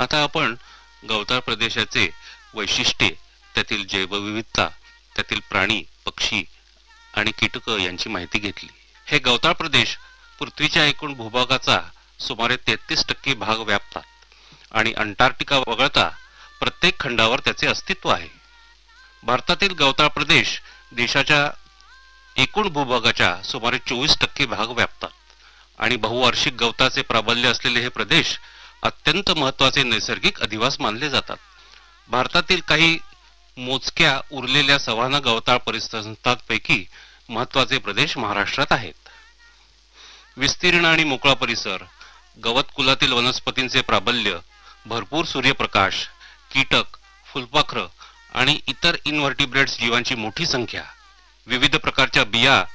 आता आपण गवताळ प्रदेशाचे वैशिष्ट्ये, त्यातील जैवविविधता, त्यातील प्राणी, पक्षी आणि कीटक यांची माहिती घेतली. हे गवताळ प्रदेश पृथ्वीच्या एकूण भूभागाचा सुमारे 33% भाग व्यापतात आणि अंटार्क्टिका वगळता प्रत्येक खंडावर त्याचे अस्तित्व आहे. भारतातील गवताळ प्रदेश देशाच्या एकूण भूभागाच्या सुमारे 24% भाग व्यापतात आणि बहुवार्षिक गवताचे प्राबल्य असलेले हे प्रदेश अत्यंत महत्त्वाचे नैसर्गिक अधिवास मानले जातात. भारतातील काही मोजक्या उरलेल्या सवाना गवताळ परिसरांपैकी महत्त्वाचे प्रदेश महाराष्ट्रात आहेत. विस्तीर्ण आणि मोकळा परिसर, गवत कुलातील वनस्पतींचे प्राबल्य, भरपूर सूर्यप्रकाश, कीटक, फुलपाखरं आणि इतर इनव्हर्टिब्रेट्स जीवांची मोठी संख्या, विविध प्रकारच्या बिया